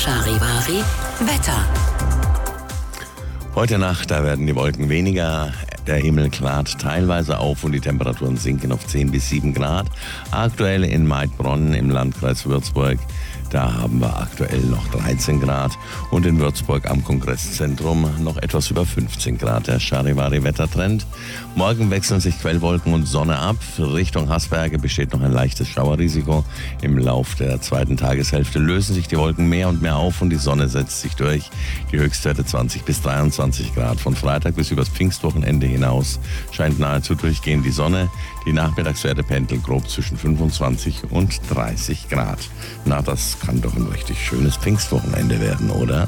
Charivari Wetter. Heute Nacht, da werden die Wolken weniger, der Himmel klart teilweise auf und die Temperaturen sinken auf 10 bis 7 Grad. Aktuell in Maidbronn im Landkreis Würzburg, da haben wir aktuell noch 13 Grad und in Würzburg am Kongresszentrum noch etwas über 15 Grad. Der Charivari-Wettertrend. Morgen wechseln sich Quellwolken und Sonne ab. Richtung Haßberge besteht noch ein leichtes Schauerrisiko. Im Lauf der zweiten Tageshälfte lösen sich die Wolken mehr und mehr auf und die Sonne setzt sich durch. Die Höchstwerte 20 bis 23 Grad. Von Freitag bis übers Pfingstwochenende hinaus scheint nahezu durchgehend die Sonne. Die Nachmittagswerte pendeln grob zwischen 25 und 30 Grad. Na, das kann doch ein richtig schönes Pfingstwochenende werden, oder?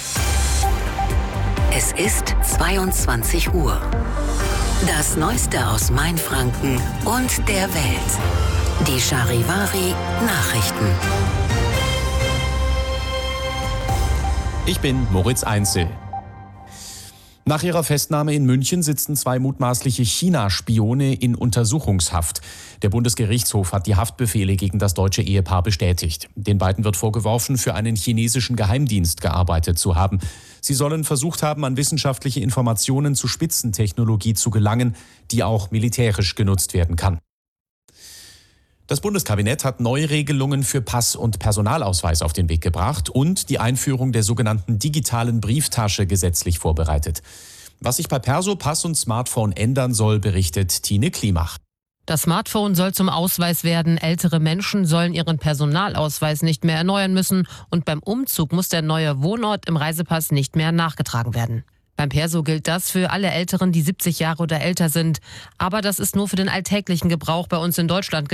Es ist 22 Uhr. Das Neueste aus Mainfranken und der Welt. Die Charivari Nachrichten. Ich bin Moritz Einzel. Nach ihrer Festnahme in München sitzen 2 mutmaßliche China-Spione in Untersuchungshaft. Der Bundesgerichtshof hat die Haftbefehle gegen das deutsche Ehepaar bestätigt. Den beiden wird vorgeworfen, für einen chinesischen Geheimdienst gearbeitet zu haben. Sie sollen versucht haben, an wissenschaftliche Informationen zu Spitzentechnologie zu gelangen, die auch militärisch genutzt werden kann. Das Bundeskabinett hat Neuregelungen für Pass- und Personalausweis auf den Weg gebracht und die Einführung der sogenannten digitalen Brieftasche gesetzlich vorbereitet. Was sich bei Perso, Pass und Smartphone ändern soll, berichtet Tine Klimach. Das Smartphone soll zum Ausweis werden, ältere Menschen sollen ihren Personalausweis nicht mehr erneuern müssen und beim Umzug muss der neue Wohnort im Reisepass nicht mehr nachgetragen werden. Beim Perso gilt das für alle Älteren, die 70 Jahre oder älter sind. Aber das ist nur für den alltäglichen Gebrauch bei uns in Deutschland